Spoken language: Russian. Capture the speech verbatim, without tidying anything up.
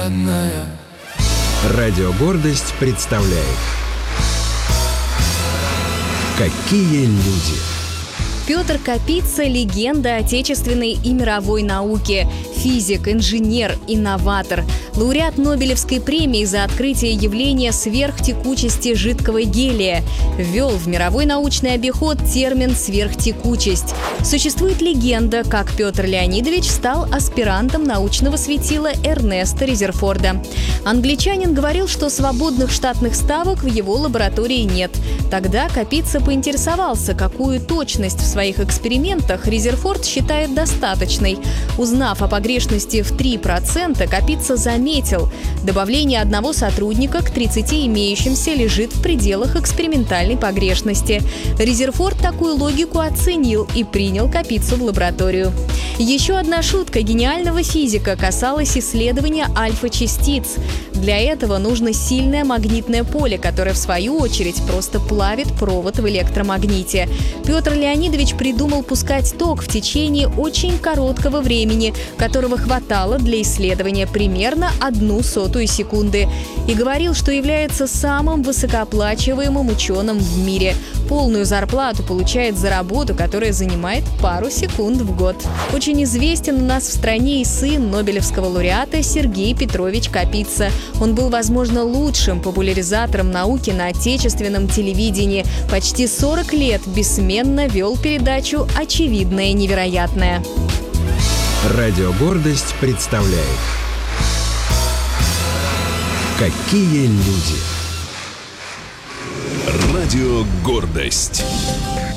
родная. Радио «Гордость» представляет «Какие люди». Петр Капица – легенда отечественной и мировой науки. Физик, инженер, инноватор. Лауреат Нобелевской премии за открытие явления сверхтекучести жидкого гелия. Ввел в мировой научный обиход термин «сверхтекучесть». Существует легенда, как Петр Леонидович стал аспирантом научного светила Эрнеста Резерфорда. Англичанин говорил, что свободных штатных ставок в его лаборатории нет. Тогда Капица поинтересовался, какую точность в своих экспериментах Резерфорд считает достаточной. Узнав о погрешности в три процента, Капица заметил, добавление одного сотрудника к тридцати имеющимся лежит в пределах экспериментальной погрешности. Резерфорд такую логику оценил и принял Капицу в лабораторию. Еще одна шутка гениального физика касалась исследования альфа-частиц. Для этого нужно сильное магнитное поле, которое, в свою очередь, просто плавит провод в электромагните. Петр Леонидович придумал пускать ток в течение очень короткого времени, которого хватало для исследования примерно одну сотую секунды. И говорил, что является самым высокооплачиваемым ученым в мире. Полную зарплату получает за работу, которая занимает пару секунд в год. Очень известен у нас в стране и сын Нобелевского лауреата Сергей Петрович Капица. Он был, возможно, лучшим популяризатором науки на отечественном телевидении. Почти сорок лет бессменно вел передачу «Очевидное невероятное». Радио «Гордость» представляет «Какие люди». Радио «Гордость».